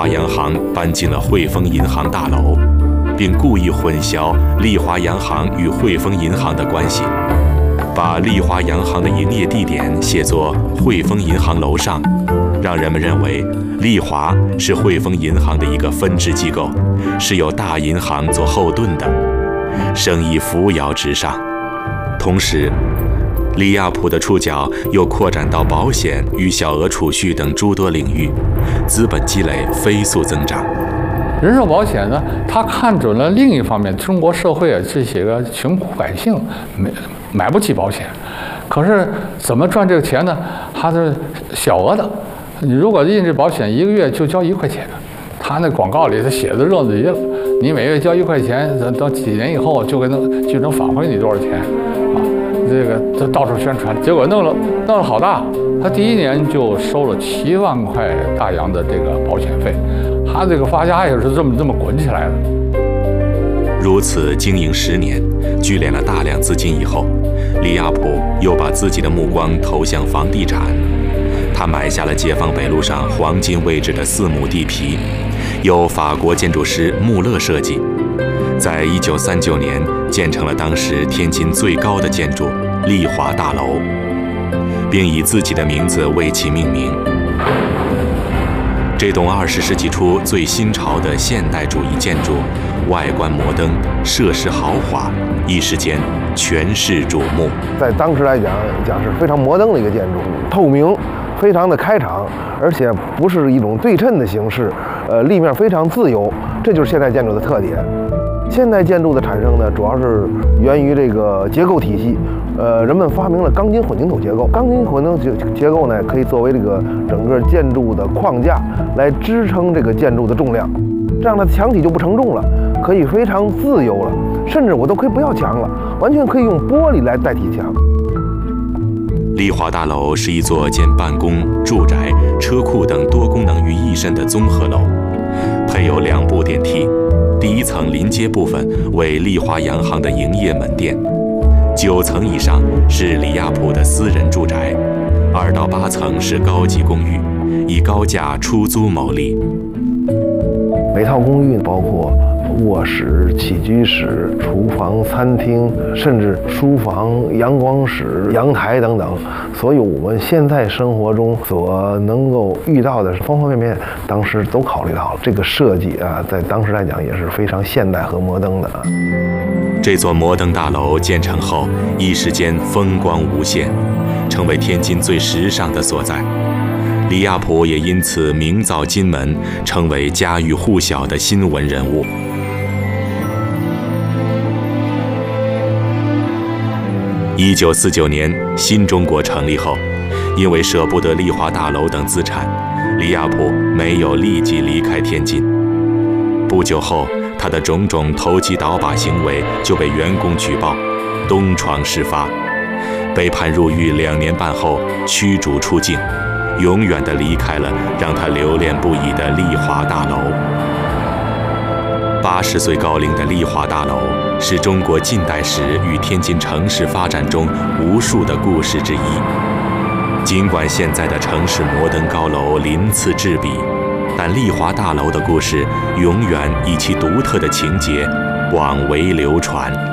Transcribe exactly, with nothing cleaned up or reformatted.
华洋行搬进了汇丰银行大楼，并故意混淆丽华洋行与汇丰银行的关系，把丽华洋行的营业地点写作汇丰银行楼上，让人们认为丽华是汇丰银行的一个分支机构，是有大银行做后盾的，生意扶摇直上。同时，李亚普的触角又扩展到保险与小额储蓄等诸多领域，资本积累飞速增长。 人寿保险呢，他看准了另一方面，中国社会啊这些个穷苦百姓没买不起保险，可是怎么赚这个钱呢？它是小额的，你如果印这保险一个月就交一块钱，他那广告里他写的热闹极了，你每月交一块钱，等几年以后就给能就能返回你多少钱啊？这个他到处宣传，结果弄了弄了好大，他第一年就收了七万块大洋的这个保险费，他这个发家也是这么这么滚起来的。 如此经营十年，聚敛了大量资金以后，李亚普又把自己的目光投向房地产。他买下了解放北路上黄金位置的四亩地皮，由法国建筑师穆勒设计，在一九三九年建成了当时天津最高的建筑丽华大楼，并以自己的名字为其命名。这栋二十世纪初最新潮的现代主义建筑，外观摩登，设施豪华，一时间全市瞩目。 在当时来讲，讲是非常摩登的一个建筑，透明，非常的开敞，而且不是一种对称的形式，呃，立面非常自由，这就是现代建筑的特点。现代建筑的产生呢，主要是源于这个结构体系。呃，人们发明了钢筋混凝土结构。钢筋混凝土结构呢，可以作为这个整个建筑的框架，来支撑这个建筑的重量，这样它的墙体就不承重了，可以非常自由了。甚至我都可以不要墙了，完全可以用玻璃来代替墙。 丽华大楼是一座兼办公、住宅、车库等多功能于一身的综合楼，配有两部电梯。第一层临街部分为丽华洋行的营业门店，九层以上是李亚普的私人住宅，二到八层是高级公寓，以高价出租牟利。 每套公寓包括卧室、起居室、厨房、餐厅，甚至书房、阳光室、阳台等等，所有我们现在生活中所能够遇到的方方面面，当时都考虑到了。这个设计啊，在当时来讲也是非常现代和摩登的。 这座摩登大楼建成后，一时间风光无限，成为天津最时尚的所在。李亚普也因此名噪津门，成为家喻户晓的新闻人物。一九四九年，新中国成立后，因为舍不得丽华大楼等资产，李亚普没有立即离开天津。不久后，他的种种投机倒把行为就被员工举报，东窗事发，被判入狱两年半后驱逐出境，永远地离开了让他留恋不已的丽华大楼。八十岁高龄的丽华大楼是中国近代史与天津城市发展中无数的故事之一。尽管现在的城市摩登高楼鳞次栉比，但丽华大楼的故事永远以其独特的情节广为流传。